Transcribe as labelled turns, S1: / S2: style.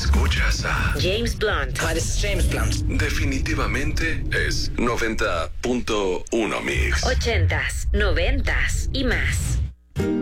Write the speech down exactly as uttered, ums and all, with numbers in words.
S1: Escuchas a
S2: James Blunt.
S3: Hi, this is James Blunt.
S1: Definitivamente es noventa punto uno Mix.
S2: Ochentas, noventas y más.